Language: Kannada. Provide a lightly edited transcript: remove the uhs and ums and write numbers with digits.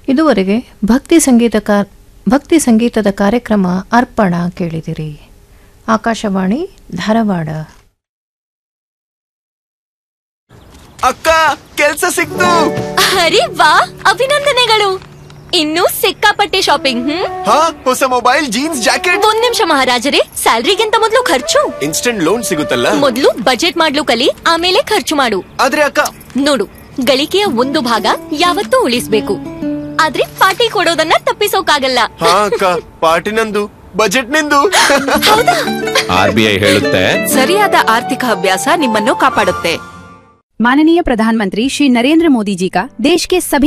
ಇದುವರೆಗೆ ಭಕ್ತಿ ಸಂಗೀತದ ಕಾರ್ಯಕ್ರಮ ಅರ್ಪಣ ಕೇಳಿದಿರಿ. ಆಕಾಶವಾಣಿ ಧಾರವಾಡ. ಅಕ್ಕ, ಕೆಲ್ಸ ಸಿಕ್ತು. ಅರೆ ವಾ, ಅಭಿನಂದನೆಗಳು. ಇನ್ನೂ ಸಿಕ್ಕಾಪಟ್ಟೆ ಶಾಪಿಂಗ್. ಹಾ, ಹೊಸ ಮೊಬೈಲ್, ಜೀನ್ಸ್, ಜಾಕೆಟ್. ಒಂದ್ ನಿಮಿಷ ಮಹಾರಾಜರೇ, ಸ್ಯಾಲ್ರಿಗಿಂತ ಮೊದಲು ಖರ್ಚು. ಇನ್ಸ್ಟೆಂಟ್ ಲೋನ್ ಸಿಗುತ್ತಲ್ಲ. ಮೊದಲು ಬಜೆಟ್ ಮಾಡ್ಲು ಕಲಿ, ಆಮೇಲೆ ಖರ್ಚು ಮಾಡು. ಆದ್ರೆ ಅಕ್ಕ, ನೋಡು, ಗಳಿಕೆಯ ಒಂದು ಭಾಗ ಯಾವತ್ತೂ ಉಳಿಸ್ಬೇಕು, ಆದ್ರೆ ಪಾರ್ಟಿ ಕೊಡೋದನ್ನ ತಪ್ಪಿಸೋಕಾಗಲ್ಲ. ಹಾ ಅಕ್ಕ, ಪಾರ್ಟಿ ನಂದು, ಬಜೆಟ್ ನಿಂದು. RBI ಹೇಳುತ್ತೆ, ಸರಿಯಾದ ಆರ್ಥಿಕ ಅಭ್ಯಾಸ ನಿಮ್ಮನ್ನು ಕಾಪಾಡುತ್ತೆ. माननीय प्रधानमंत्री श्री नरेंद्र मोदी जी का देश के सभी